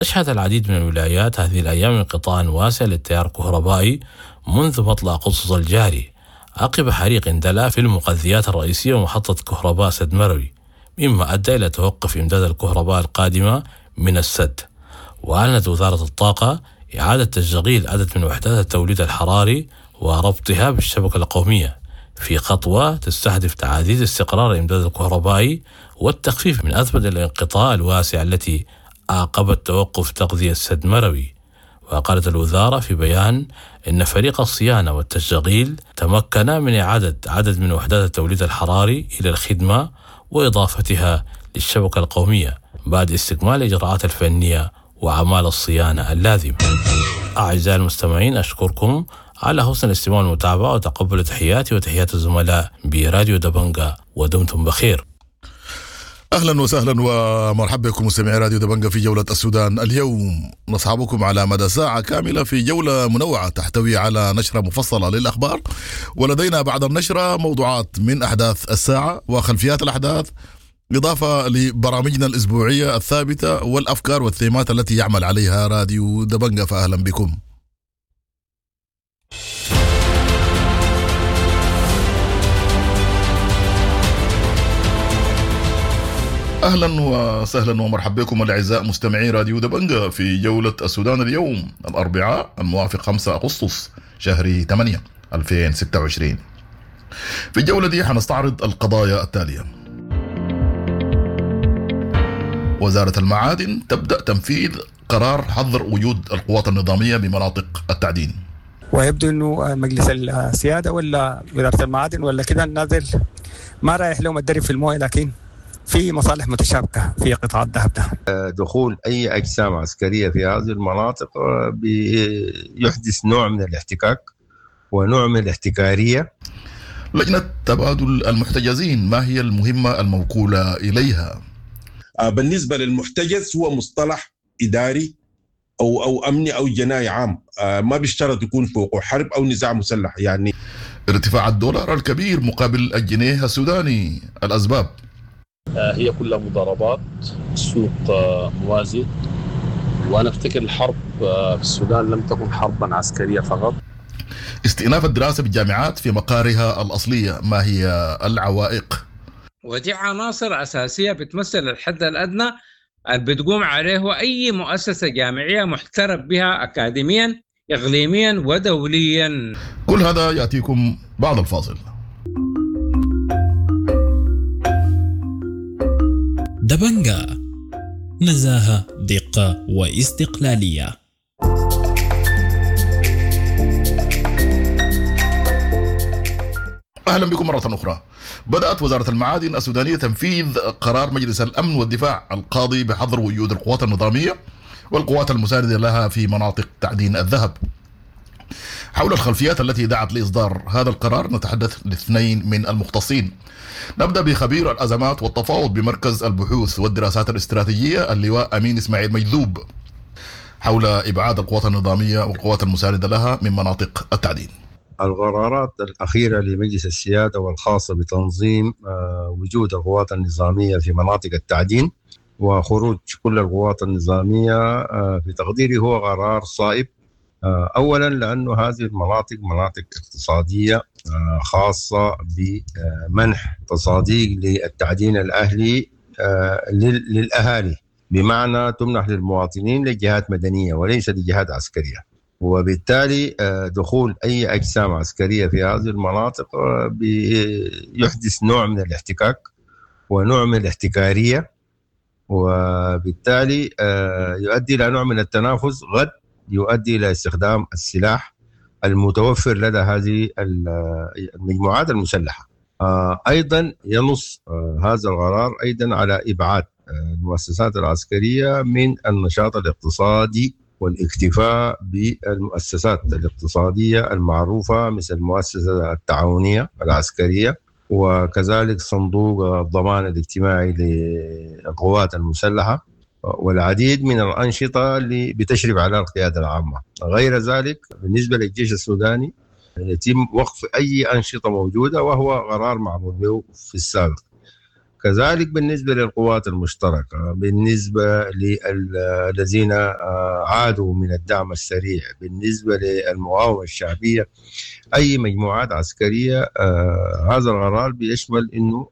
تشهد العديد من الولايات هذه الأيام انقطاع واسع للتيار الكهربائي منذ مطلع أغسطس الجاري عقب حريق اندلع في المغذيات الرئيسية ومحطة كهرباء سد مروي، مما أدى إلى توقف إمداد الكهرباء القادمة من السد. وأعلنت وزارة الطاقة إعادة تشغيل عدد من وحدات التوليد الحراري وربطها بالشبكة القومية في خطوة تستهدف تعزيز استقرار الإمداد الكهربائي والتخفيف من أزمة الانقطاع الواسع التي أعقبت توقف تغذية سد مروي. وقالت الوزارة في بيان إن فريق الصيانة والتشغيل تمكن من إعادة عدد من وحدات التوليد الحراري إلى الخدمة وإضافتها للشبكة القومية بعد استكمال الإجراءات الفنية وأعمال الصيانة اللازمة. أعزائي المستمعين، أشكركم على حسن الاستماع والمتابعة وتقبل تحياتي وتحيات الزملاء براديو دبنجة، ودمتم بخير. أهلا وسهلا ومرحبا بكم مستمعي راديو دبنجة في جولة السودان. اليوم نصحبكم على مدى ساعة كاملة في جولة منوعة تحتوي على نشرة مفصلة للأخبار، ولدينا بعد النشرة موضوعات من أحداث الساعة وخلفيات الأحداث، إضافة لبرامجنا الأسبوعية الثابتة والأفكار والثيمات التي يعمل عليها راديو دبنجة. فأهلا بكم. أهلا وسهلا ومرحبا بكم الأعزاء مستمعي راديو دبنجة في جولة السودان اليوم الأربعاء الموافق 5 أغسطس شهر 8 2026. في الجولة دي حنستعرض القضايا التالية: وزارة المعادن تبدأ تنفيذ قرار حظر وجود القوات النظامية بمناطق التعدين، ويبدو أنه مجلس السيادة ولا وزارة المعادن ولا كده نازل ما رايح لهم الدرب في المويه، لكن في مصالح متشابكة في قطاع الذهب ده. دخول أي أجسام عسكرية في هذه المناطق يحدث نوع من الاحتكاك ونوع من الاحتكارية. لجنة تبادل المحتجزين، ما هي المهمة الموكولة إليها؟ بالنسبة للمحتجز هو مصطلح إداري أو أمني أو جنائي عام، ما بيشترط يكون فوقه حرب أو نزاع مسلح. يعني ارتفاع الدولار الكبير مقابل الجنيه السوداني، الأسباب؟ هي كلها مضاربات، سوق موازي، وأنا أفتكر الحرب في السودان لم تكن حربا عسكرية فقط. استئناف الدراسة بالجامعات في مقارها الأصلية، ما هي العوائق؟ ودي عناصر أساسية بتمثل الحد الأدنى اللي بتقوم عليه أي مؤسسة جامعية محترف بها أكاديميا إقليميا ودوليا. كل هذا يأتيكم بعد الفاصل. دبنجة، نزاهة، دقة واستقلالية. أهلا بكم مرة أخرى. بدأت وزارة المعادن السودانية تنفيذ قرار مجلس الأمن والدفاع القاضي بحظر وجود القوات النظامية والقوات المساندة لها في مناطق تعدين الذهب. حول الخلفيات التي دعت لإصدار هذا القرار نتحدث لاثنين من المختصين. نبدأ بخبير الأزمات والتفاوض بمركز البحوث والدراسات الاستراتيجية اللواء أمين إسماعيل مجذوب حول إبعاد القوات النظامية والقوات المساندة لها من مناطق التعدين. القرارات الأخيرة لمجلس السيادة والخاصة بتنظيم وجود القوات النظامية في مناطق التعدين وخروج كل القوات النظامية في تقديري هو قرار صائب. أولا لأنه هذه المناطق مناطق اقتصادية خاصة بمنح تصاديق للتعدين الأهلي للأهالي، بمعنى تمنح للمواطنين لجهات مدنية وليس لجهات عسكرية، وبالتالي دخول أي أجسام عسكرية في هذه المناطق يحدث نوع من الاحتكاك ونوع من الاحتكارية، وبالتالي يؤدي إلى نوع من التنافس قد يؤدي إلى استخدام السلاح المتوفر لدى هذه المجموعات المسلحة. أيضا ينص هذا القرار أيضا على إبعاد المؤسسات العسكرية من النشاط الاقتصادي والاكتفاء بالمؤسسات الاقتصادية المعروفة مثل المؤسسة التعاونية العسكرية وكذلك صندوق الضمان الاجتماعي للقوات المسلحة والعديد من الأنشطة اللي بتشرف على القيادة العامة. غير ذلك بالنسبة للجيش السوداني يتم وقف أي أنشطة موجودة وهو قرار معمول به في السابق. كذلك بالنسبة للقوات المشتركة، بالنسبة للذين عادوا من الدعم السريع، بالنسبة للمقاومة الشعبية، أي مجموعات عسكرية، هذا القرار بيشمل أنه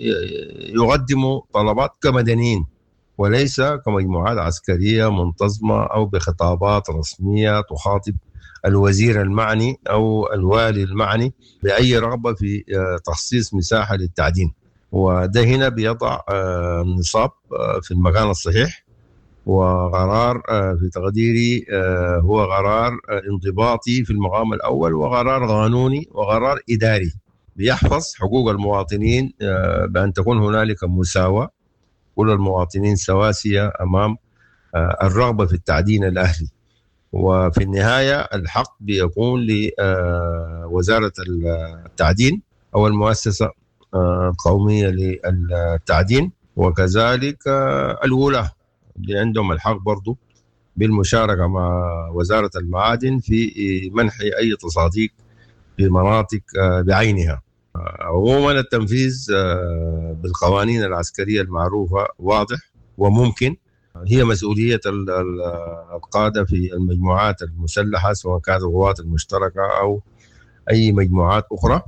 يقدموا طلبات كمدنيين وليس كمجموعات عسكرية منتظمة أو بخطابات رسمية تخاطب الوزير المعني أو الوالي المعني بأي رغبة في تخصيص مساحة للتعدين. وده هنا بيضع النصاب في المكان الصحيح، وقرار في تقديري هو قرار انضباطي في المقام الأول، وقرار قانوني وقرار إداري بيحفظ حقوق المواطنين بأن تكون هنالك مساواة، كل المواطنين سواسية أمام الرغبة في التعدين الأهلي. وفي النهاية الحق بيكون لوزارة التعدين أو المؤسسة القومية للتعدين، وكذلك الولاة اللي عندهم الحق برضو بالمشاركة مع وزارة المعادن في منح أي تصاديق في مناطق بعينها. عموما التنفيذ بالقوانين العسكرية المعروفة واضح وممكن، هي مسؤولية القادة في المجموعات المسلحة سواء كانت القوات المشتركة أو أي مجموعات أخرى،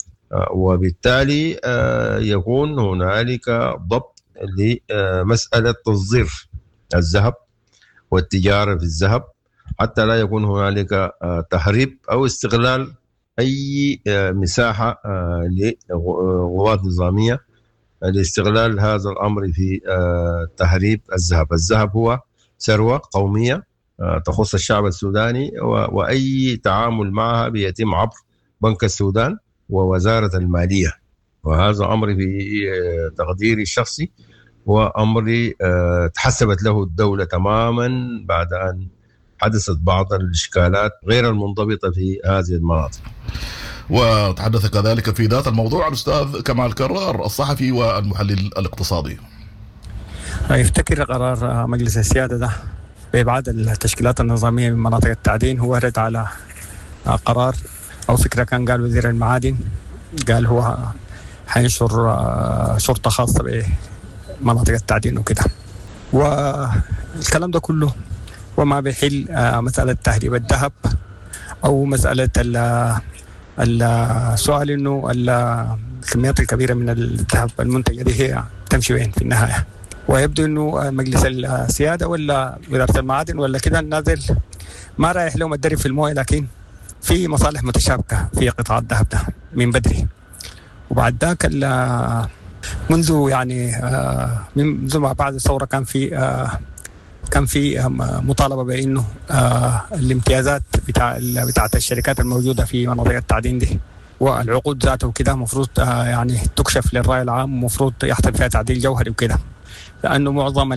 وبالتالي يكون هنالك ضبط لمسألة تصدير الذهب والتجارة في الذهب، حتى لا يكون هنالك تهريب أو استغلال أي مساحة لقوات نظامية لاستغلال هذا الأمر في تهريب الذهب. الذهب هو ثروة قومية تخص الشعب السوداني، وأي تعامل معها بيتم عبر بنك السودان ووزارة المالية، وهذا أمر في تقديري الشخصي وأمر تحسبت له الدولة تماما بعد أن حدثت بعض الإشكالات غير المنضبطة في هذه المناطق. وتحدث كذلك في ذات الموضوع الأستاذ كمال كرار الصحفي والمحلل الاقتصادي. يفتكر قرار مجلس السيادة ده بإبعاد التشكيلات النظامية من مناطق التعدين هو رد على قرار أو فكرة كان قال وزير المعادن، قال هو حينشر شرطة خاصة بمناطق التعدين وكده، والكلام ده كله وما بيحل مسألة تهريب الذهب أو مسألة السؤال إنه الكميات الكبيرة من الذهب المنتجة دي هي تمشي وين في النهاية. ويبدو إنه مجلس السيادة ولا وزارة المعادن ولا كده نازل ما رايح لهم الدرب في المويه، لكن في مصالح متشابكة في قطاع الذهب ده من بدري. وبعد ذاك منذ يعني منذ ما بعد الثورة كان في مطالبة بأنه الامتيازات بتاعت الشركات الموجودة في مناطق التعدين دي والعقود ذاته وكده مفروض يعني تكشف للرأي العام، مفروض يحصل فيها تعديل جوهري وكده، لأنه معظم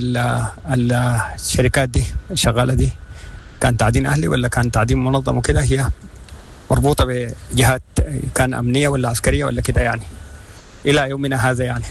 الشركات دي الشغالة دي كان تعدين أهلي ولا كان تعدين منظم وكده، هي مربوطة بجهات كان أمنية ولا عسكرية ولا كده يعني إلى يومنا هذا يعني.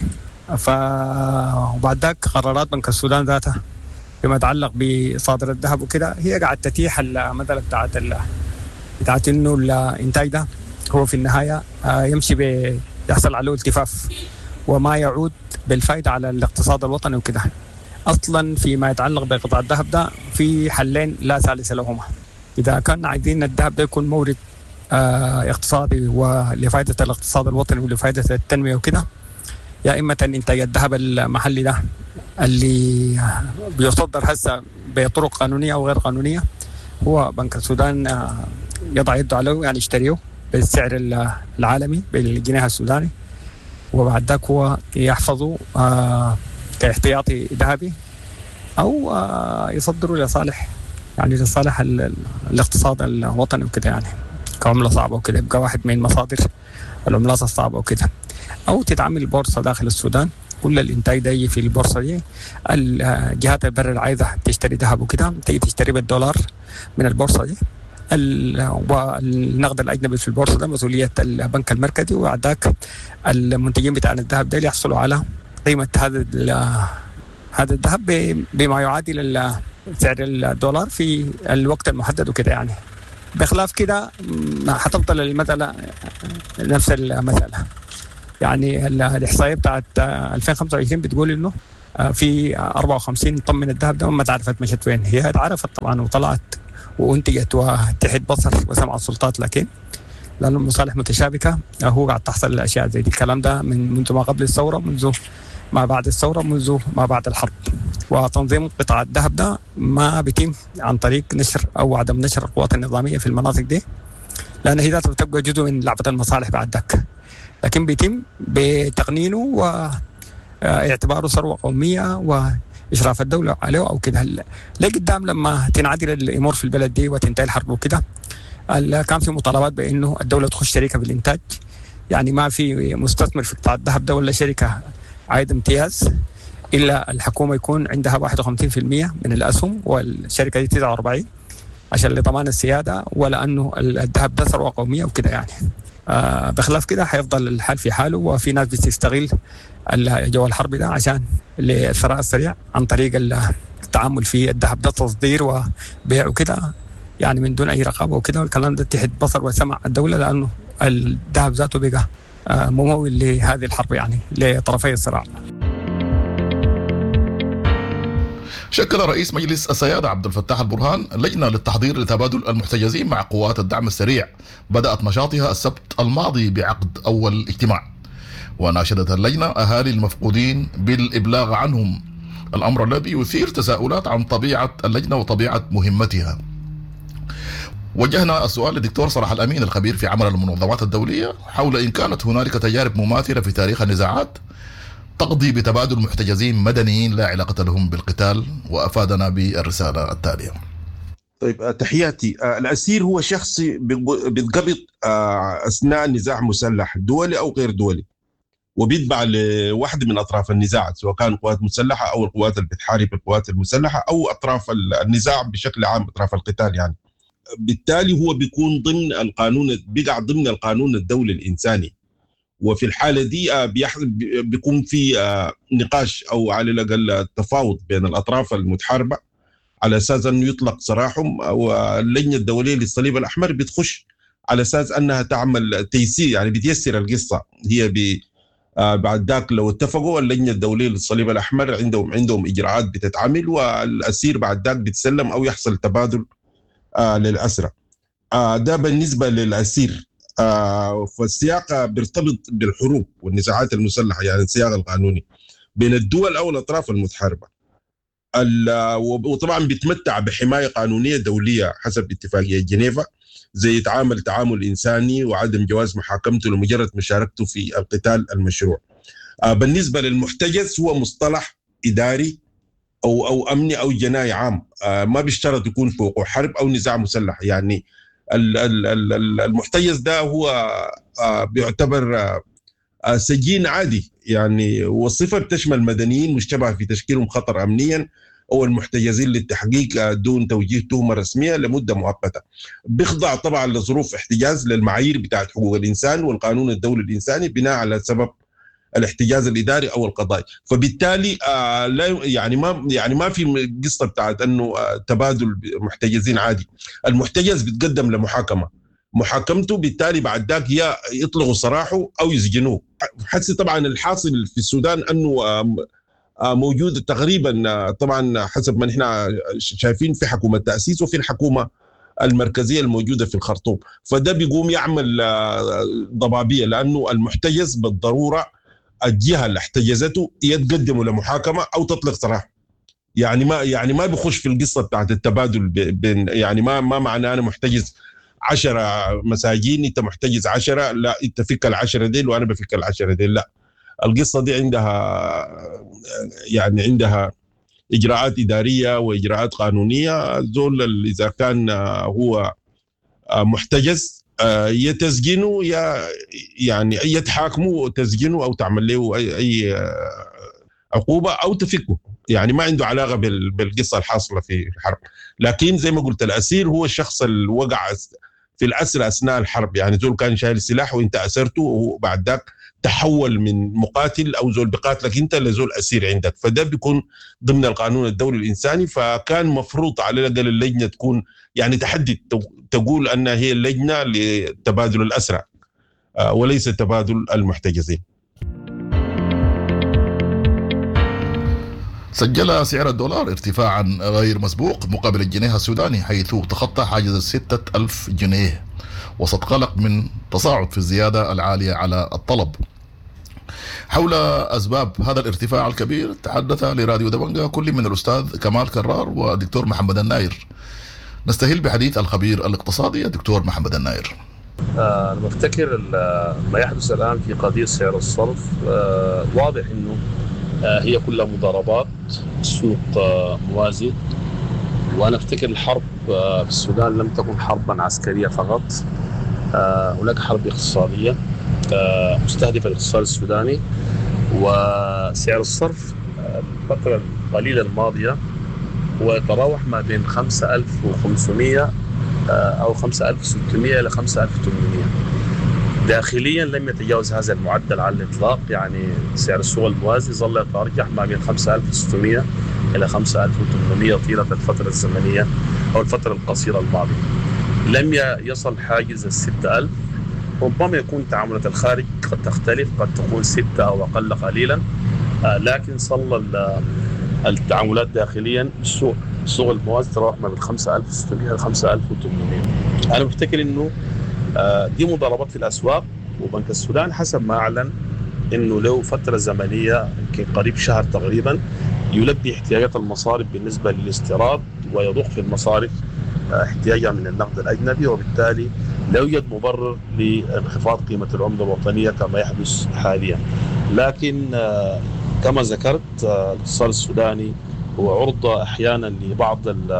وبعد ذاك قرارات بنك السودان ذاتها فيما يتعلق بصادر الذهب وكده هي قاعد تتيح المسألة بتاعت إنه الإنتاج ده هو في النهاية يمشي يحصل عليه التفاف وما يعود بالفائدة على الاقتصاد الوطني وكده. أصلا فيما يتعلق بقطاع الذهب ده في حلين لا ثالث لهما. إذا كان عايزين الذهب ده يكون مورد اقتصادي ولفائدة الاقتصاد الوطني ولفائدة التنمية وكده، يا إما إنتاج الذهب المحلي ده اللي بيصدر هسه بطرق قانونية أو غير قانونية، هو بنك السودان يضع يده عليه يعني يشتريه بالسعر العالمي بالجنيه السوداني، وبعد ذاك هو يحفظه كاحتياطي ذهبي أو يصدره لصالح يعني لصالح الاقتصاد الوطني وكده يعني كعملة صعبة وكده، يبقى واحد من مصادر العملات الصعبة وكده، أو تتعمل بورصة داخل السودان كل الإنتاج ده يجي في البورصة دي. الجهات البر اللي عايزة تشتري ذهب وكده تيجي تشتري بالدولار من البورصة دي، والنقد الأجنبي في البورصة ده مسؤولية البنك المركزي، وبعد ذاك المنتجين بتاع الذهب ده يحصلوا على قيمة هذا الذهب بما يعادل سعر الدولار في الوقت المحدد وكده يعني. بخلاف كده حتفضل المسألة نفس المسألة، يعني الإحصائية بتاعت 2025 بتقول إنه في 54 طن من الذهب ده ما تعرفت مشت وين. هي اتعرفت طبعا وطلعت وانتجت وتحت بصر وسمع السلطات، لكن لأن المصالح متشابكة هو قاعد تحصل الأشياء زي دي. الكلام ده منذ ما قبل الثورة، منذ ما بعد الثورة، منذ ما بعد الحرب. وتنظيم قطاع الذهب ده ما بيتم عن طريق نشر أو عدم نشر القوات النظامية في المناطق دي، لأن هي ذاتها بتبقى جزء من لعبة المصالح بعد ذاك، لكن بيتم بتقنينه واعتباره ثروة قومية وإشراف الدولة عليه أو كده. لقدام لما تنعدل الأمور في البلد دي وتنتهي الحرب وكده، كان في مطالبات بأنه الدولة تخش شركة بالإنتاج، يعني ما في مستثمر في قطاع الذهب ده ولا شركة عايد امتياز إلا الحكومة يكون عندها 51% من الأسهم والشركة دي 49 عشان لضمان السيادة، ولأنه الذهب ده ثروة قومية وكده يعني. بخلاف كده حيفضل الحال في حاله، وفي ناس بتستغل الجو الحرب ده عشان الثراء السريع عن طريق التعامل في الذهب ده، تصدير وبيع وكده يعني من دون أي رقابة وكده. والكلام ده تحت بصر وسمع الدولة، لأنه الذهب ذاته بقى ممول لهذه الحرب يعني لطرفي الصراع. شكل رئيس مجلس السيادة عبد الفتاح البرهان لجنة للتحضير لتبادل المحتجزين مع قوات الدعم السريع، بدأت نشاطها السبت الماضي بعقد أول اجتماع، وناشدت اللجنة أهالي المفقودين بالإبلاغ عنهم، الأمر الذي يثير تساؤلات عن طبيعة اللجنة وطبيعة مهمتها. وجهنا السؤال للدكتور صلاح الأمين الخبير في عمل المنظمات الدولية حول إن كانت هنالك تجارب مماثلة في تاريخ النزاعات تقضي بتبادل محتجزين مدنيين لا علاقة لهم بالقتال، وأفادنا بالرسالة التالية. طيب، تحياتي. الأسير هو شخص بيتقبض أثناء نزاع مسلح دولي أو غير دولي، وبيتبع لواحد من أطراف النزاع، سواء كان قوات مسلحة أو القوات اللي بتحارب القوات المسلحة أو أطراف النزاع بشكل عام، أطراف القتال يعني. بالتالي هو بيكون ضمن القانون، بيقع ضمن القانون الدولي الإنساني، وفي الحالة دي بيكون في نقاش أو على الأقل تفاوض بين الأطراف المتحاربة على أساس أنه يطلق سراحهم، واللجنة الدولية للصليب الأحمر بتخش على أساس أنها تعمل تيسير، يعني بتيسر القصة. هي بعد ذاك لو اتفقوا اللجنة الدولية للصليب الأحمر عندهم إجراءات بتتعمل، والأسير بعد ذاك بتسلم أو يحصل تبادل للأسرى. ده بالنسبة للأسير. فالسياق بيرتبط بالحروب والنزاعات المسلحة، يعني السياق القانوني بين الدول أو الأطراف المتحاربة، وطبعا بيتمتع بحماية قانونية دولية حسب اتفاقية جنيفا، زي تعامل إنساني وعدم جواز محاكمته لمجرد مشاركته في القتال المشروع. بالنسبة للمحتجز هو مصطلح إداري أو أمني أو جنائي عام، ما بيشترط يكون فوقه حرب أو نزاع مسلح. يعني المحتجز ده هو بيعتبر سجين عادي يعني، والصفة بتشمل مدنيين مشتبه في تشكيلهم خطر أمنيا أو المحتجزين للتحقيق دون توجيه تهمة رسمية لمدة مؤقتة. بيخضع طبعا لظروف احتجاز للمعايير بتاعت حقوق الإنسان والقانون الدولي الإنساني بناء على سبب الاحتجاز الإداري أو القضائي. فبالتالي لا يعني ما في قصة بتاعت أنه تبادل محتجزين عادي. المحتجز بيتقدم لمحاكمة، محاكمته بالتالي بعد ذاك يا يطلقوا سراحه أو يسجنوه. حسي طبعا الحاصل في السودان أنه موجود تقريبا، طبعا حسب ما نحن شايفين، في حكومة تأسيس وفي الحكومة المركزية الموجودة في الخرطوم. فده بيقوم يعمل ضبابية، لأنه المحتجز بالضرورة الجهة اللي احتجزته يتقدموا لمحاكمة أو تطلق سراح. يعني ما بيخش في القصة بتاعت التبادل بين، يعني ما معنى أنا محتجز 10 مساجين أنت محتجز 10، لا أنت فك 10 ديل وأنا بفك 10 ديل، لا. القصة دي عندها إجراءات إدارية وإجراءات قانونية. زول إذا كان هو محتجز يتسجنوا يعني يتحاكموا وتسجنوا أو تعمل له أي عقوبة أو تفكه، يعني ما عنده علاقة بالقصة الحاصلة في الحرب. لكن زي ما قلت الأسير هو الشخص اللي وقع في الأسر أثناء الحرب، يعني زول كان شايل سلاح وإنت أسرته وبعد ذاك تحول من مقاتل أو زول بقاتلك أنت لزول أسير عندك، فده بيكون ضمن القانون الدولي الإنساني. فكان مفروض على الأقل اللجنة تكون يعني تحدد، تقول أنها هي اللجنة لتبادل الأسرى وليس تبادل المحتجزين. سجل سعر الدولار ارتفاعا غير مسبوق مقابل الجنيه السوداني، حيث تخطى حاجز 6,000 جنيه وسط قلق من تصاعد في الزيادة العالية على الطلب. حول أسباب هذا الارتفاع الكبير تحدث لراديو دبنجة كل من الأستاذ كمال كرار والدكتور محمد الناير. نستهل بحديث الخبير الاقتصادي الدكتور محمد الناير. أنا بفتكر ما يحدث الآن في قضية سعر الصرف واضح أنه هي كلها مضاربات، سوق موازي. وأنا أفتكر الحرب في السودان لم تكن حربا عسكرية فقط، هناك حرب اقتصادية مستهدفة الاقتصاد السوداني. وسعر الصرف الفترة القليلة الماضية هو يتراوح ما بين 5,500 أو 5,600 إلى 5,800. داخليا لم يتجاوز هذا المعدل على الإطلاق، يعني سعر السوق الموازي ظل يتراجع ما بين 5,600 إلى 5,800 طيلة الفترة الزمنية أو الفترة القصيرة الماضية. لم يصل حاجز 6,000. ربما يكون تعاملات الخارج قد تختلف، قد تكون 6 أو أقل قليلا، لكن صل التعاملات داخليا السوق الموازي تراوح ما بين 5,600 إلى 5,800. أنا بفتكر إنه دي مضاربات في الأسواق، وبنك السودان حسب ما أعلن إنه له فترة زمنية يمكن قريب شهر تقريبا يلبي احتياجات المصارف بالنسبة للاستيراد ويضخ في المصارف احتياجها من النقد الأجنبي، وبالتالي لا يوجد مبرر لانخفاض قيمة العملة الوطنية كما يحدث حاليا. لكن كما ذكرت الاقتصاد السوداني هو عرضة أحيانا لبعض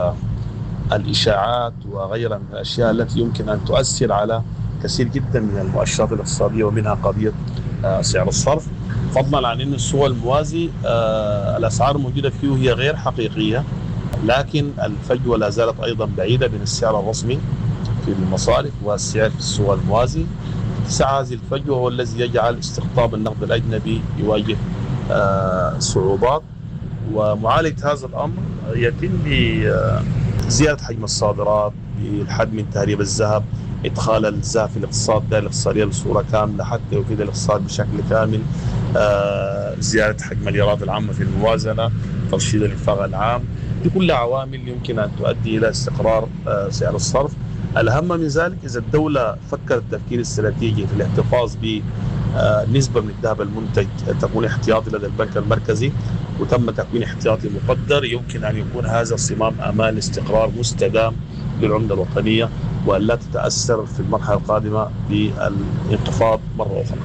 الإشاعات وغيرها من الأشياء التي يمكن أن تؤثر على كثير جدا من المؤشرات الاقتصادية، ومنها قضية سعر الصرف، فضلا عن أن السوق الموازي الأسعار الموجودة فيه هي غير حقيقية، لكن الفجوة لا زالت أيضا بعيدة بين السعر الرسمي في المصارف والسعر في السوق الموازي. اتساع هذه الفجوة هو الذي يجعل استقطاب النقد الأجنبي يواجه صعوبات. ومعالجة هذا الأمر يتم بزيادة حجم الصادرات، بالحد من تهريب الذهب، إدخال الذهب في الاقتصاد ده الاقتصادية بصورة كاملة حتى يفيد الاقتصاد بشكل كامل، زيادة حجم الإيراد العامة في الموازنة، ترشيد الإنفاق العام. دي كلها عوامل يمكن أن تؤدي إلى استقرار سعر الصرف. الأهم من ذلك إذا الدولة فكرت تفكير استراتيجي في الاحتفاظ بنسبة من الذهب المنتج تكون احتياطي لدى البنك المركزي، وتم تكوين احتياطي مقدر، يمكن أن يكون هذا صمام أمان استقرار مستدام للعملة الوطنية، وأن لا تتأثر في المرحلة القادمة بالانخفاض مرة أخرى.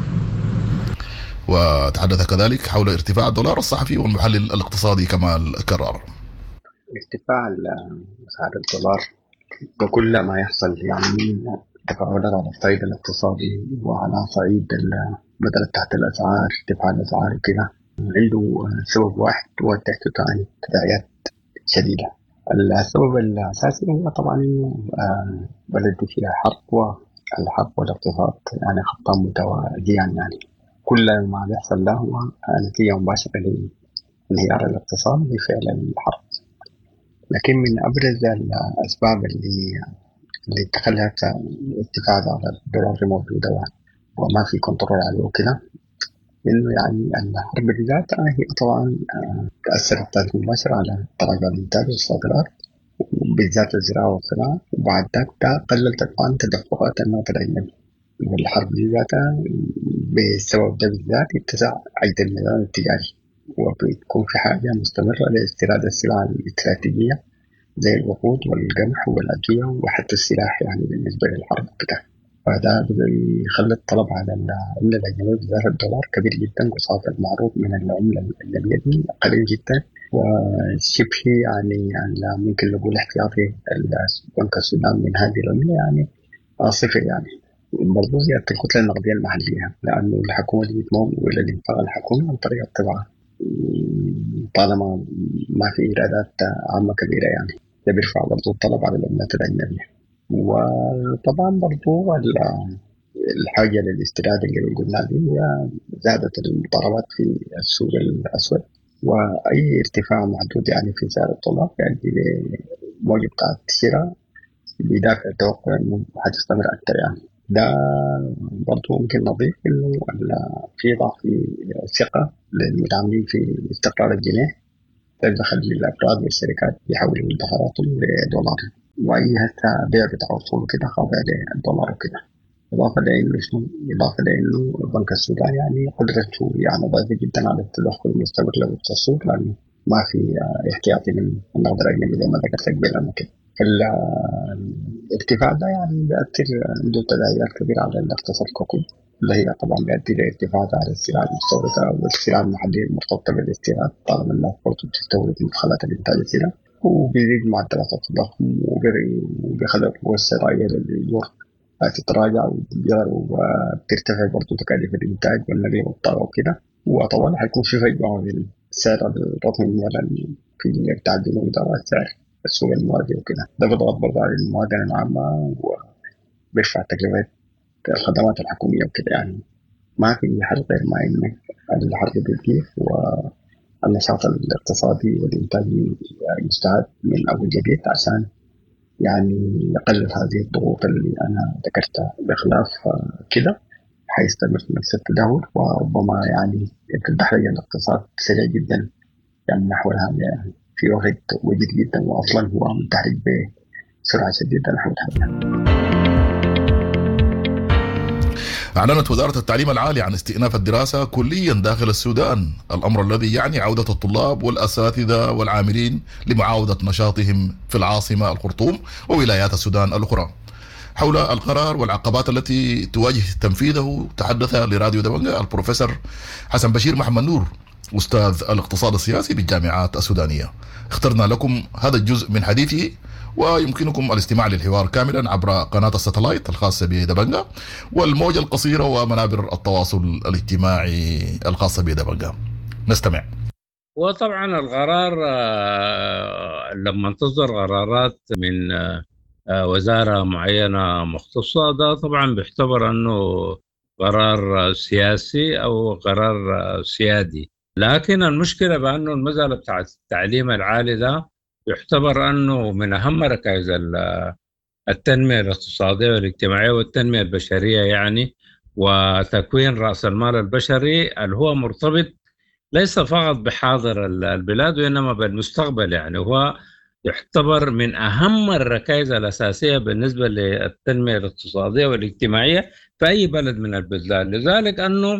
وتحدث كذلك حول ارتفاع الدولار الصحفي والمحلل الاقتصادي كمال كرار. ارتفاع سعر الدولار وكل ما يحصل يعني تفاعلات على الصعيد الاقتصادي وعلى صعيد بدل تحت الأسعار، ارتفاع الأسعار وكذا، عنده سبب واحد هو تداعيات شديدة. السبب الأساسي هو طبعا بلد فيها حرب، والحرب والاقتصاد يعني خطان متوازيان، يعني كل ما بيحصل له هو نتيجة مباشرة لانهيار الاقتصاد بفعل الحرب. لكن من أبرز الأسباب اللي تخلت ارتفاع على الدولار موجودة وما في كنترول عليه وكذا، إنه يعني الحرب بذاتها هي طبعا تأثرت تأثير مباشر على تراجع الإنتاج والصادرات، بالذات الزراعة والصناعة، وبعد ذلك قللت طبعا تدفقات النقد الأجنبي. والحرب بذاتها بسبب ده بالذات اتسع عجز الميزان التجاري، وبتكون في حاجة مستمرة لاستيراد السلع الاستراتيجية زي الوقود والقمح والأدوية وحتى السلاح يعني بالنسبة للحرب كده. فده بيخلي الطلب على العملة الأجنبية بالذات الدولار كبير جدا، قصاد المعروض من العملة الأجنبية دي قليل جدا، وشبه يعني ممكن نقول احتياطي البنك السودان من هذه العملة يعني صفر. يعني برضو زيادة الكتلة النقدية المحلية، لأنه الحكومة دي بتمول إلى الإنفاق الحكومي عن طريق الطباعة طالما ما في إيرادات عامة كبيرة، يعني ده بيرفع برضو الطلب على العملات الأجنبية. وطبعا برضو الحاجة للاستيراد اللي قلنا دي هي زادت المضاربات في السوق الأسود، وأي ارتفاع محدود يعني في سعر الدولار يؤدي لموجة بتاعت الشراء بدافع التوقع إنه هتستمر أكثر. يعني ده برضو ممكن نضيف إنه في ضعف في الثقة للمتعاملين في استقرار الجنيه، بخلي الأفراد والشركات يحولوا ادخاراتهم لدولار، وأي هسه بيع بتاع وصول كده خاضع للدولار وكده. إضافة لأنه البنك السوداني يعني قدرته يعني ضعيفة جدا على التدخل المستقبل في السوق، لأنه ما في احتياطي من النقد الأجنبي زي ما ذكرت لك قبل كده. الارتفاع ده يعني بيأثر عنده تداعيات كبيرة على الاقتصاد ككل، اللي هي طبعا بيؤدي لارتفاع على السلع المستوردة والسلع المحلية المرتبطة بالاستيراد، طالما الناس برضه بتستورد مدخلات الإنتاج السلع، وبيزيد معدلات التضخم وبيخلي القوة الشرائية للأجور تتراجع وبترتفع برضه تكاليف الإنتاج والنقل والطاقة وكده. وطبعا حيكون في فجوة بين سعر الرقمي في التعديل ومدارات سعر السوق المواجه وكده. ده بيضغط برضه على المواطن العامة وبيرفع تكلفة الخدمات الحكومية وكده. يعني ما في حل غير ما إنه الحرب بيجي والنشاط الاقتصادي والإنتاجي يستعد من أول جديد عشان يعني يقلل هذه الضغوط اللي أنا ذكرتها. بخلاف كده حيستمر نفس التدهور، وربما يعني تتدحرج الاقتصاد سريع جدا يعني نحو الهامية يعني في وقت وجيد جدا، وأصلا هو متحرك بسرعة شديدة نحو الهامية. أعلنت وزارة التعليم العالي عن استئناف الدراسة كليا داخل السودان، الأمر الذي يعني عودة الطلاب والأساتذة والعاملين لمعاودة نشاطهم في العاصمة الخرطوم وولايات السودان الأخرى. حول القرار والعقبات التي تواجه تنفيذه تحدث لراديو دبنجة البروفيسور حسن بشير محمد نور، أستاذ الاقتصاد السياسي بالجامعات السودانية. اخترنا لكم هذا الجزء من حديثه، ويمكنكم الاستماع للحوار كاملا عبر قناة الساتلايت الخاصة بدبنجة والموجة القصيرة ومنابر التواصل الاجتماعي الخاصة بدبنجة. نستمع. وطبعا القرار لما تصدر قرارات من وزارة معينة مختصة، ده طبعا بيعتبر أنه قرار سياسي أو قرار سيادي. لكن المشكلة بأنه المسألة بتاعت التعليم العالي ده يعتبر أنه من أهم ركائز التنمية الاقتصادية والاجتماعية والتنمية البشرية يعني، وتكوين رأس المال البشري اللي هو مرتبط ليس فقط بحاضر البلاد وإنما بالمستقبل. يعني هو يعتبر من أهم الركائز الأساسية بالنسبة للتنمية الاقتصادية والاجتماعية في أي بلد من البلدان. لذلك أنه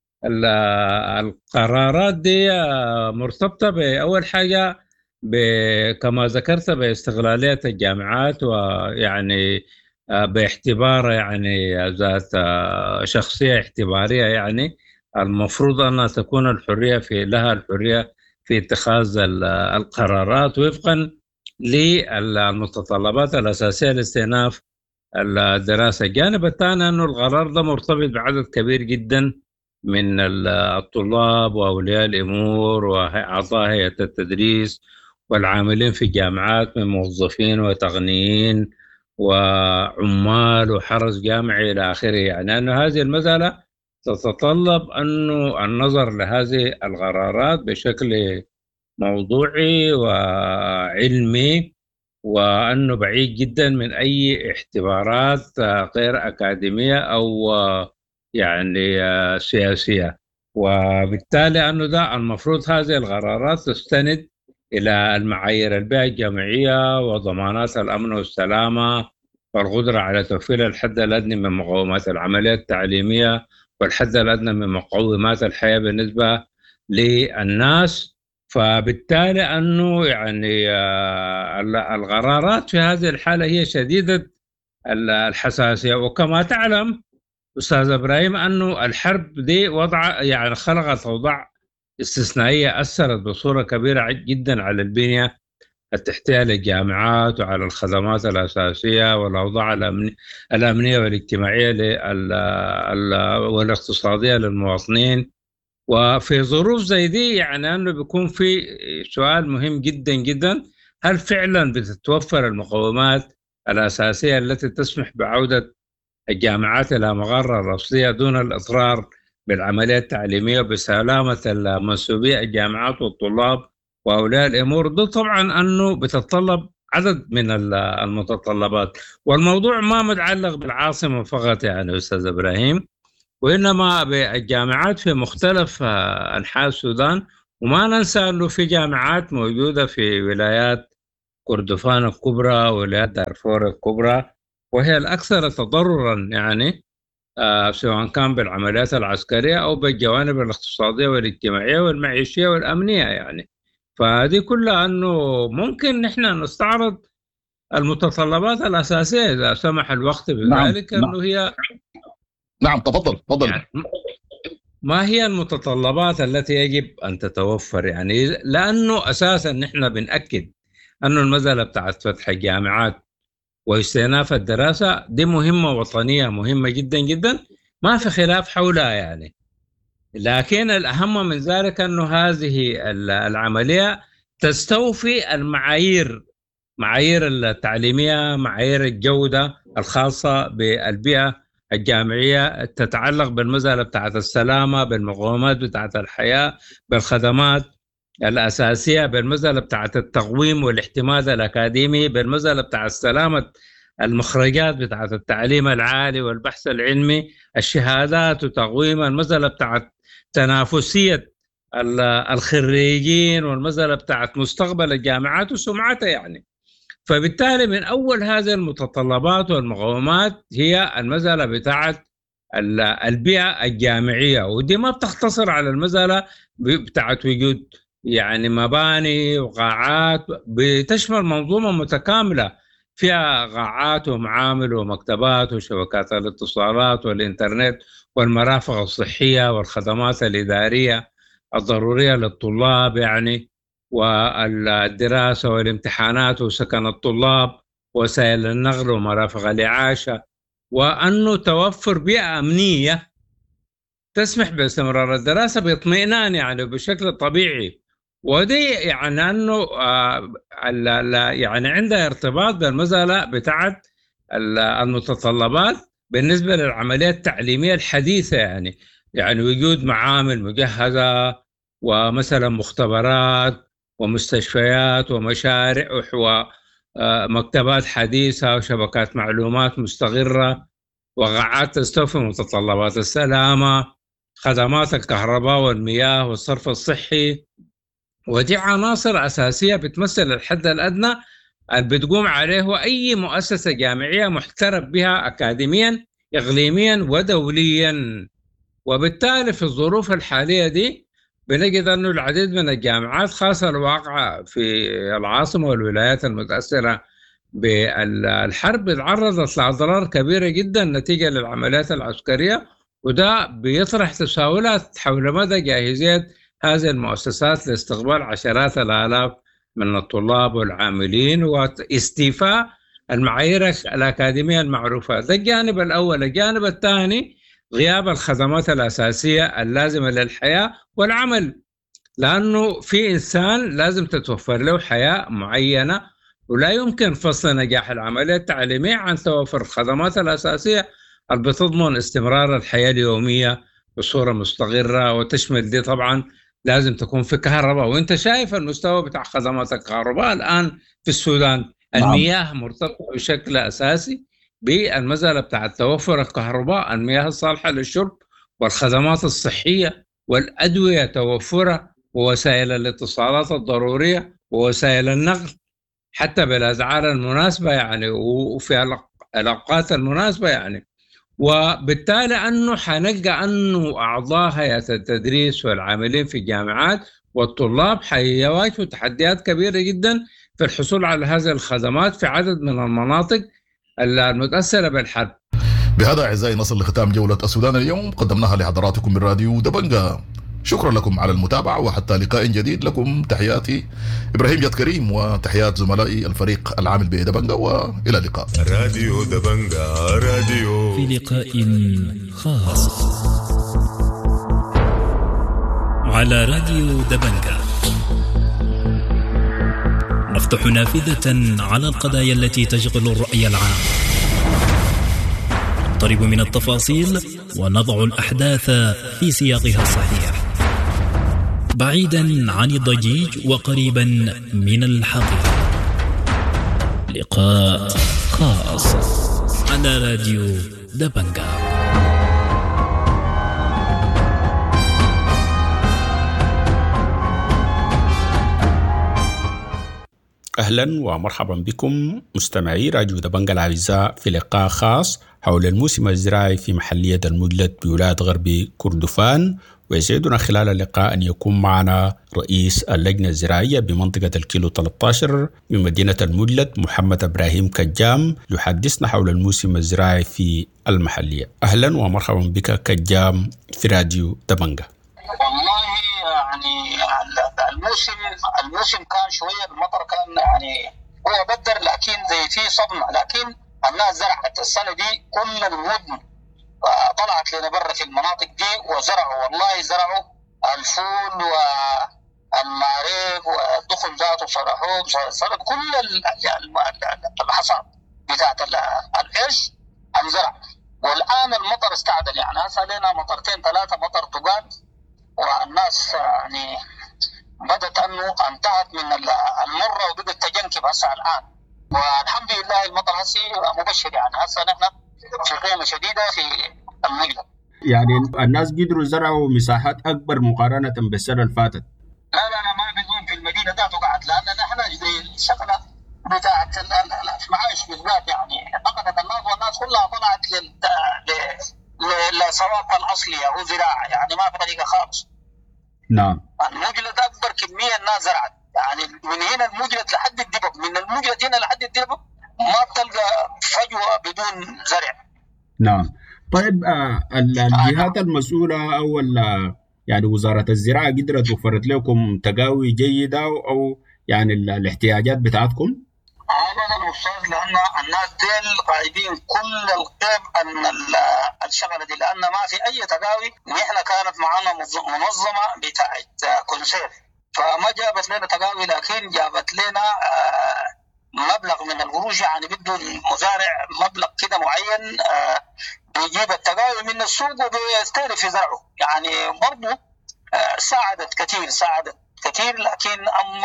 القرارات دي مرتبطة بأول حاجة كما ذكرت باستغلالية الجامعات، ويعني باعتبار يعني ذات شخصية اعتبارية، يعني المفروض أن تكون لها الحرية في اتخاذ القرارات وفقا للمتطلبات الأساسية لاستئناف الدراسة. الجانب الثاني أنه القرار ده مرتبط بعدد كبير جدا من الطلاب وأولياء الأمور وأعضاء هيئة التدريس والعاملين في الجامعات من موظفين وتقنيين وعمال وحرس جامعي إلى آخره. يعني أن هذه المسألة تتطلب أنه النظر لهذه القرارات بشكل موضوعي وعلمي، وأنه بعيد جدا من أي اعتبارات غير أكاديمية أو يعني سياسية. وبالتالي أنه ده المفروض هذه القرارات تستند إلى المعايير البيئة الجامعية وضمانات الأمن والسلامة والقدرة على توفير الحد الأدنى من مقومات العملية التعليمية والحد الأدنى من مقومات الحياة بالنسبة للناس. فبالتالي أنه يعني القرارات في هذه الحالة هي شديدة الحساسية. وكما تعلم أستاذ إبراهيم أنه الحرب دي يعني خلقت أوضاع استثنائية أثرت بصورة كبيرة جدا على البنية التحتية للجامعات وعلى الخدمات الأساسية والأوضاع الأمنية والاجتماعية والاقتصادية للمواطنين. وفي ظروف زي دي يعني أنه بيكون في سؤال مهم جدا جدا: هل فعلا بتتوفر المقومات الأساسية التي تسمح بعودة الجامعات إلى مقرها الرسمية دون الإضرار بالعملية التعليمية وبسلامة المنسوبية الجامعات والطلاب وأولياء الأمور؟ ده طبعا أنه بتتطلب عدد من المتطلبات. والموضوع ما متعلق بالعاصمة فقط يعني أستاذ إبراهيم، وإنما بالجامعات في مختلف أنحاء السودان وما ننسى أنه في جامعات موجودة في ولايات كردفان الكبرى وولايات دارفور الكبرى، وهي الأكثر تضررا يعني سواء كان بالعمليات العسكرية أو بالجوانب الاقتصادية والاجتماعية والمعيشية والأمنية يعني. فهذه كلها أنه ممكن نحن نستعرض المتطلبات الأساسية إذا سمح الوقت بذلك. أنه هي نعم تفضل يعني ما هي المتطلبات التي يجب أن تتوفر يعني، لأنه أساسا نحن بنأكد أنه المسألة بتاعت فتح الجامعات واستئناف الدراسة دي مهمة وطنية مهمة جدا جدا، ما في خلاف حولها يعني. لكن الأهم من ذلك أنه هذه العملية تستوفي معايير التعليمية، معايير الجودة الخاصة بالبيئة الجامعية، تتعلق بالمسألة بتاعت السلامة، بالمقومات بتاعت الحياة، بالخدمات الأساسية، بالمسألة بتاعت التقويم والاحتمال الأكاديمي، بالمسألة بتاعت سلامة المخرجات بتاعت التعليم العالي والبحث العلمي، الشهادات وتقويم، المسألة بتاعت تنافسية الخريجين، والمسألة بتاعت مستقبل الجامعات وسمعتها يعني. فبالتالي من أول هذه المتطلبات والمقومات هي المسألة بتاعت البيئة الجامعية، ودي ما بتختصر على المسألة بتاعت وجود يعني مباني وقاعات، بتشمل منظومة متكاملة فيها قاعات ومعامل ومكتبات وشبكات الاتصالات والإنترنت والمرافق الصحية والخدمات الإدارية الضرورية للطلاب يعني، والدراسة والامتحانات وسكن الطلاب، وسائل النقل ومرافق الإعاشة، وأنه توفر بيئة أمنية تسمح باستمرار الدراسة باطمئنان يعني بشكل طبيعي. ودي يعني أنه يعني عندها ارتباط بالمسألة بتاعت المتطلبات بالنسبة للعملية التعليمية الحديثة يعني وجود معامل مجهزة ومثلا مختبرات ومستشفيات ومشاريع ومكتبات حديثة وشبكات معلومات مستقرة وقاعات تستوفي متطلبات السلامة، خدمات الكهرباء والمياه والصرف الصحي. ودي عناصر أساسية بتمثل الحد الأدنى اللي بتقوم عليه أي مؤسسة جامعية محترف بها أكاديميا إقليميا ودوليا. وبالتالي في الظروف الحالية دي بنجد أنه العديد من الجامعات خاصة الواقعة في العاصمة والولايات المتأثرة بالحرب تعرضت لأضرار كبيرة جدا نتيجة للعمليات العسكرية، وده بيطرح تساؤلات حول مدى جاهزية هذه المؤسسات لاستقبال عشرات الآلاف من الطلاب والعاملين واستيفاء المعايير الأكاديمية المعروفة. ده الجانب الأول. الجانب الثاني غياب الخدمات الأساسية اللازمة للحياة والعمل، لأنه في إنسان لازم تتوفر له حياة معينة، ولا يمكن فصل نجاح العملية التعليمية عن توفر الخدمات الأساسية اللي بتضمن استمرار الحياة اليومية بصورة مستقرة، وتشمل دي طبعا لازم تكون في كهرباء. وانت شايف المستوى بتاع خدمات الكهرباء الآن في السودان. المياه مرتبطة بشكل أساسي بالمسألة بتاع توفر الكهرباء، المياه الصالحة للشرب، والخدمات الصحية والأدوية توفرها، ووسائل الاتصالات الضرورية ووسائل النقل حتى بالأسعار المناسبة يعني وفي الأوقات المناسبة يعني. وبالتالي أنه حنلقى أنه أعضاء هيئة التدريس والعاملين في الجامعات والطلاب حيواجهوا تحديات كبيرة جدا في الحصول على هذه الخدمات في عدد من المناطق المتأثرة بالحرب. بهذا أعزائي نصل لختام جولة السودان اليوم، قدمناها لحضراتكم من راديو دبنجة. شكرا لكم على المتابعة، وحتى لقاء جديد. لكم تحياتي إبراهيم جد كريم، وتحيات زملائي الفريق العامل بدبنجة، وإلى اللقاء. راديو دبنجة، راديو في لقاء خاص على راديو دبنجة، نفتح نافذة على القضايا التي تشغل الرأي العام، نقترب من التفاصيل ونضع الأحداث في سياقها الصحيح، بعيدا عن الضجيج وقريبا من الحقيقة. لقاء خاص على راديو دبنجة. أهلا ومرحبا بكم مستمعي راديو دبنجة الأعزاء في لقاء خاص حول الموسم الزراعي في محلية المجلد بولاية غرب كردفان. ويسعدنا خلال اللقاء أن يكون معنا رئيس اللجنة الزراعية بمنطقة الكيلو 13 بمدينة المجلد محمد إبراهيم كجام يحدثنا حول الموسم الزراعي في المحلية. أهلا ومرحبا بك كجام في راديو دبنجة. والله يعني الموسم كان شوية المطر كان يعني هو بدر لكن زي فيه صدمة، لكن الناس زرعت السنة دي كل المدن طلعت لنا برا في المناطق دي وزرعوا، والله زرعوا الفول والمعريب والدخن ذاته صرحوه كل الحصاد بتاعت العيش انزرع. والآن المطر استعدل، يعني هسه لنا مطرتين ثلاثة مطر طقال، والناس يعني بدت انه انتهت من المرة وبدت تجنكب هسه الآن، والحمد لله المطر هسه مبشر. يعني هسه نحن في قيمة شديدة في المجلد. يعني الناس قدروا يزرعوا مساحات أكبر مقارنة بالسنة اللي فاتت. لا ما بيكون في المدينة ذاته قاعد، لأن نحن زي الشغلة بتاعت المعايش بالذات يعني فقدت الناس، والناس كلها طلعت للصواب الأصلي أو زراعة، يعني ما في طريقة خالص. نعم. المجلد أكبر كمية الناس زرعت، يعني من هنا المجلد لحد الدبب، من المجلد هنا لحد الدبب ما بتلقى فجوة بدون زرع. نعم. طيب الجهات المسؤولة أو يعني وزارة الزراعة قدرت وفرت لكم تقاوي جيدة أو يعني الاحتياجات بتاعتكم؟ أبدا أستاذ، لأن الناس ديل غايبين كل القيم أن الشغلة دي، لأن ما في أي تقاوي. نحن كانت معنا منظمة بتاعت كونسير، فما جابت لنا تقاوي، لكن جابت لنا مبلغ من القروش، يعني بده المزارع مبلغ كده معين بيجيب التقاوي من السوق وبيستهدف يزرعه. يعني برضه ساعدت كثير، لكن أما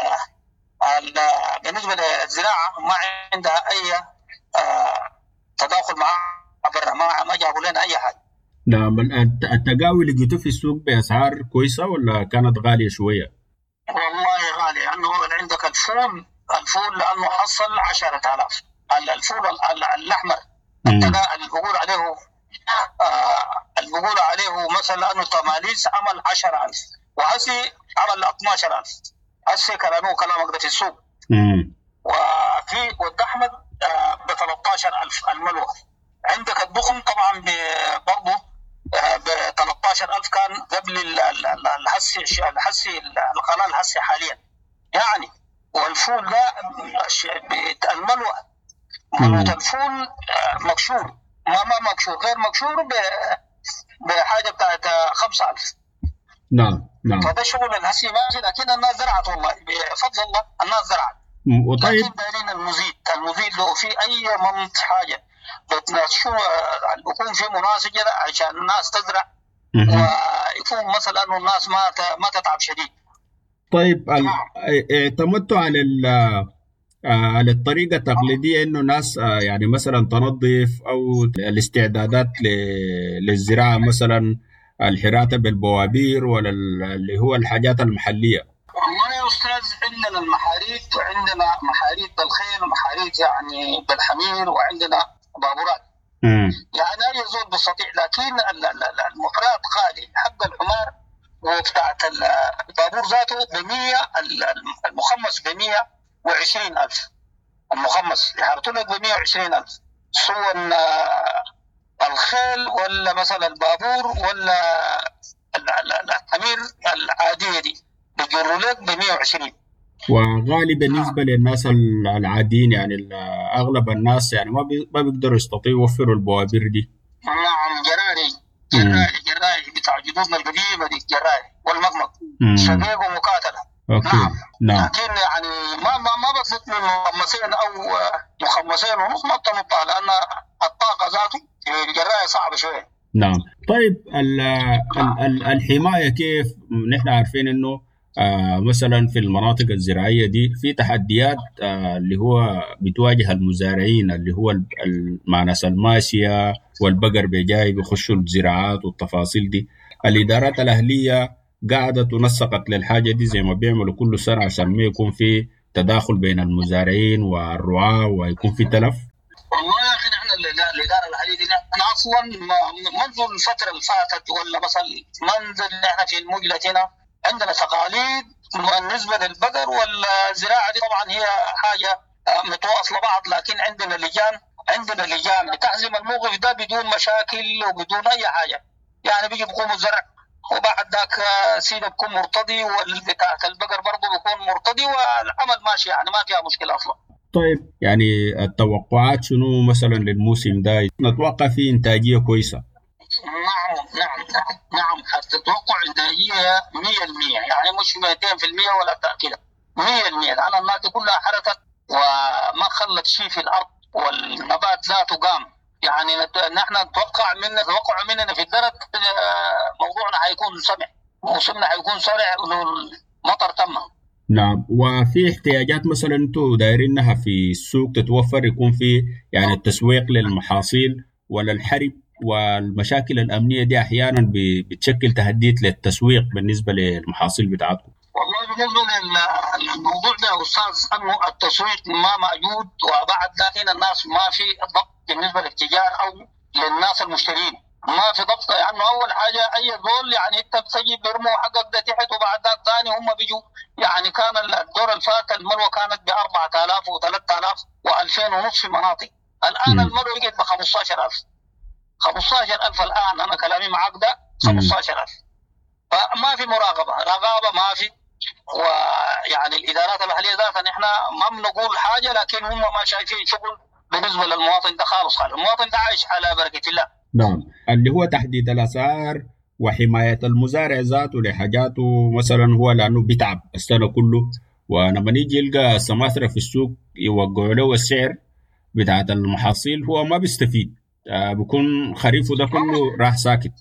بالنسبة للزراعة ما عندها أي تداخل معها برا، ما جابوا لنا أي حاجة. نعم. التقاوي اللي جيتوا في السوق بأسعار كويسة ولا كانت غالية شوية؟ والله غالية، لأنه عندك الفول لأنه حصل 10,000. الفول الأحمر اللي بقول عليه مثلا أنه تماليز عمل 10,000 وهسي عمل 12,000. هسي كلامه كلامك ده في السوق. والدحمد ب 13,000 الملوى. عندك الدخن طبعا برضه ب 13,000 كان قبل الحسي القناة الحسي حاليا يعني. والفول ده الملوى الفول مكشور ما مكشور غير مكشور بحاجة بتاعت 5,000. نعم. فده شغل الهسي ماشي، لكن الناس زرعت والله بفضل الله الناس زرعت. وطيب لكن دايرين المزيد لو في أي منط حاجة بتنشو يكون في مناسجة عشان الناس تزرع ويكون مثلا أنه الناس ما تتعب شديد. طيب اعتمدتوا على الطريقة التقليدية إنه ناس يعني مثلا تنظف أو الاستعدادات للزراعة، مثلا الحراثة بالبوابير ولا اللي هو الحاجات المحلية؟ والله يا أستاذ عندنا المحاريث، وعندنا محاريث بالخيل ومحاريث يعني بالحمير، وعندنا بابورات. يعني أي زول بيستطيع، لكن المحرات غالي. حق الحمار وبتاعت البابور ذاته ب100، المخمس ب120,000. المخمس يحرطوا لك ب120,000، سواء الخيل ولا مثلا البابور ولا الحمير العادية دي بيجروا لك ب120. وغالي بالنسبة للناس العاديين، يعني أغلب الناس يعني ما بيقدروا يستطيعوا يوفروا البوابير دي. نعم. جراي بتاع جدودنا القديمة دي، جراي والمضمض شقيق ومقاتلة. نعم. لكن يعني ما بطلت من مخمسين أو مخمسين ونص ما بتنطها، لأن الطاقة ذاته الجراية صعبة شوية. نعم. طيب الحماية كيف؟ نحن عارفين إنه مثلا في المناطق الزراعية دي في تحديات اللي هو بتواجه المزارعين، اللي هو معناس الماشية والبقر بجاي بيخشوا الزراعات والتفاصيل دي. الإدارات الأهلية قاعدة تنسقت للحاجة دي زي ما بيعملوا كل سنة عشان ما يكون في تداخل بين المزارعين والرعاة ويكون في تلف؟ والله يا اخي نحن الاداره المحليه دي انا اصلا منذ الفتره اللي فاتت ولا مثلا منذ اللي احنا في المجلة هنا عندنا تقاليد بالنسبه للبقر والزراعه دي طبعا هي حاجه متواصله بعض، لكن عندنا لجان بتحزم الموقف ده بدون مشاكل وبدون اي حاجه. يعني بيجي بيقوموا زرع وبعد ذاك سيده بيكون مرتضي والبتاع البقر برضه بيكون مرتضي والعمل ماشي، يعني ما فيها مشكله اصلا. طيب يعني التوقعات شنو مثلا للموسم ده؟ نتوقع فيه انتاجيه كويسه. نعم تتوقع انتاجيه 100%، يعني مش 200% ولا كده 100%. لان الناس كلها حركت وما خلت شيء في الارض والنبات ذاته قام. يعني نحن نتوقع مننا في الدرج موضوعنا حيكون سمع، موسمنا حيكون سريع والمطر تم. نعم. وفي احتياجات مثلا انتم دايرينها في السوق تتوفر، يكون في يعني التسويق للمحاصيل ولا الحرب والمشاكل الامنيه دي احيانا بتشكل تهديد للتسويق بالنسبه للمحاصيل بتاعتكم؟ والله بالنسبه للموضوع ده يا استاذ انه التسويق ما موجود، وبعد ذلك الناس ما في ضبط بالنسبه للتجار او للناس المشترين، ما في ضبط. يعني اول حاجه اي دول يعني انت بتجي بيرموا حقك ده تحت وبعد ذاك ثاني هم بيجوا. يعني كان الدور اللي فات الملوى كانت ب 4000 و3000 و2000 ونص في مناطق، الان الملوى بقت ب 15000 الان. انا كلامي معك ده 15000. فما في رقابه ما في. ويعني الادارات المحليه ذاتها نحن ما بنقول حاجه، لكن هم ما شايفين شغل بالنسبه للمواطن ده خالص. المواطن ده عايش على بركه الله. نعم، اللي هو تحديد الاسعار وحمايه المزارع ذاته لحاجاته مثلا، هو لانه بيتعب السنه كله، ولما يجي يلقى سماسره في السوق يوقعوا له السعر بتاعت المحاصيل هو ما بيستفيد، بيكون خريفه ده كله راح ساكت.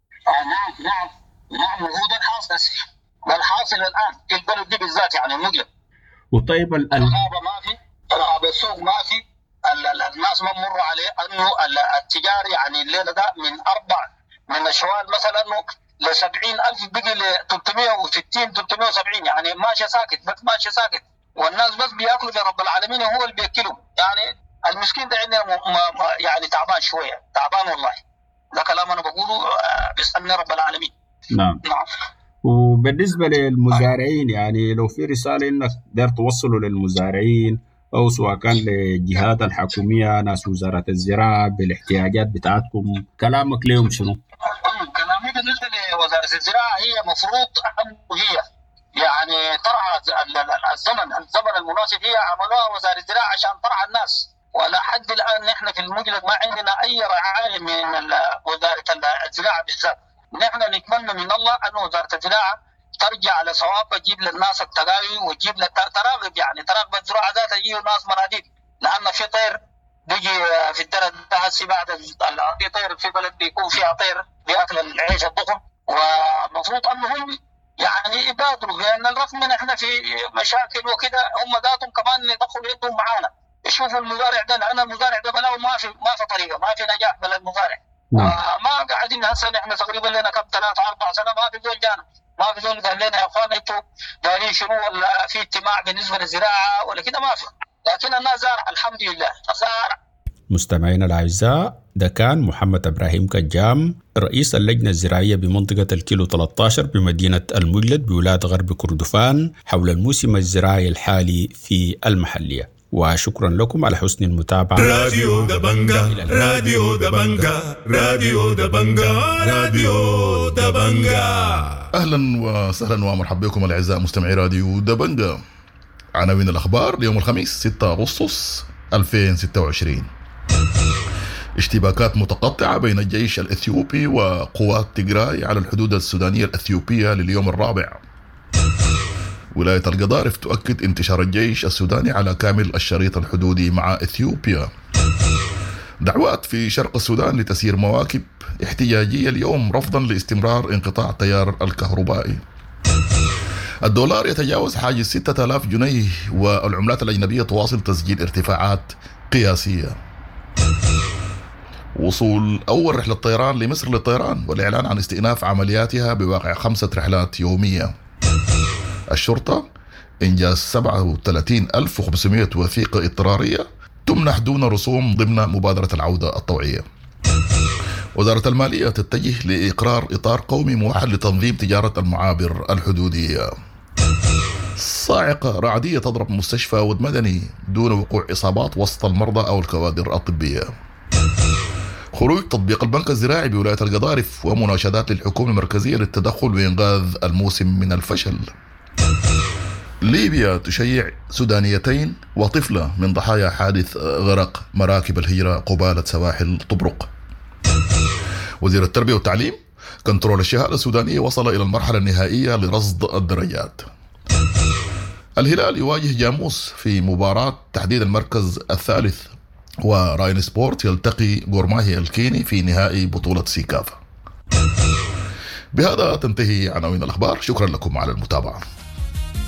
نعم هو ده الحاصل الان في البلد دي بالذات، يعني المجلة. وطيب الرقابه ما في، رقابه السوق ما في، الناس ما مر عليه انه التجار يعني الليله ده من الشوال مثلا انه ل 70,000 بقي ل 360 370، يعني ماشي ساكت بس ماشي ساكت، والناس بس بياكلوا لرب العالمين وهو اللي بياكلهم. يعني المسكين ده عندنا يعني تعبان شويه، تعبان والله. ده كلام انا بقوله بيسألني رب العالمين. نعم. وبالنسبه للمزارعين، يعني لو في رساله انك تقدر توصلوا للمزارعين او سواء كان للجهات الحكوميه ناس وزاره الزراعه بالاحتياجات بتاعتكم، كلامك لهم شنو؟ كلامي بالنسبه لوزاره الزراعه هي مفروض هي يعني ترعى الزمن المناسب، هي عملوها وزاره الزراعه عشان ترعى الناس. ولا حد الان نحن في المجلد ما عندنا اي رعايه من وزاره الزراعه بالذات. نحن نتمنى من الله ان وزاره الزراعه ترجع على صواب، تجيب للناس التقاوي وتجيب تراقب، يعني تراقب الزراعه ذاتها، يجيوا ناس مناديب. لان في طير بيجي في الدرج ده هسي بعد في طير في بلد بيكون فيها طير بياكل العيش الضخم، ومفروض انهم يعني يبادروا، لان الرغم من احنا في مشاكل وكده هم ذاتهم كمان يدخلوا يدهم معانا يشوفوا المزارع ده، لان المزارع ده بلاو ما في طريقه، ما في نجاح بلا المزارع. ما قاعدين هسه نحن تقريبا لنا كم 3-4 سنه ما في زول جانا، ما في زول قال لنا يا اخوان انتوا دارين شنو ولا في اجتماع بالنسبه للزراعه ولا كده، ما في. لكن الناس زارع الحمد لله زارع. مستمعينا الاعزاء، ده كان محمد ابراهيم كجام رئيس اللجنه الزراعيه بمنطقه الكيلو 13 بمدينه المجلد بولايه غرب كردفان حول الموسم الزراعي الحالي في المحليه. وشكرا لكم على حسن المتابعة. راديو دبنجا، راديو دبنجا، راديو دبنجا، راديو دبنجا. أهلا وسهلا ومرحبا بكم الأعزاء مستمعي راديو دبنجا. عناوين الأخبار ليوم الخميس 6 أغسطس 2026. اشتباكات متقطعة بين الجيش الإثيوبي وقوات تيغراي على الحدود السودانية الأثيوبية لليوم الرابع. ولاية القضارف تؤكد انتشار الجيش السوداني على كامل الشريط الحدودي مع إثيوبيا. دعوات في شرق السودان لتسيير مواكب احتجاجية اليوم رفضا لاستمرار انقطاع التيار الكهربائي. الدولار يتجاوز حاجز 6000 جنيه والعملات الأجنبية تواصل تسجيل ارتفاعات قياسية. وصول أول رحلة طيران لمصر للطيران والإعلان عن استئناف عملياتها بواقع 5 رحلات يومية. الشرطة إنجاز 37,500 وثيقة اضطرارية تمنح دون رسوم ضمن مبادرة العودة الطوعية. وزارة المالية تتجه لإقرار إطار قومي موحد لتنظيم تجارة المعابر الحدودية. صاعقة رعدية تضرب مستشفى ود مدني دون وقوع إصابات وسط المرضى أو الكوادر الطبية. خروج تطبيق البنك الزراعي بولاية القضارف ومناشدات للحكومة المركزية للتدخل وإنقاذ الموسم من الفشل. ليبيا تشيع سودانيتين وطفلة من ضحايا حادث غرق مراكب الهجرة قبالة سواحل طبرق. وزير التربية والتعليم كنترول الشهادة السودانية وصل إلى المرحلة النهائية لرصد الدرجات. الهلال يواجه جاموس في مباراة تحديد المركز الثالث. وراين سبورت يلتقي غورماهي الكيني في نهائي بطولة سيكافا. بهذا تنتهي عناوين الأخبار. شكرا لكم على المتابعة.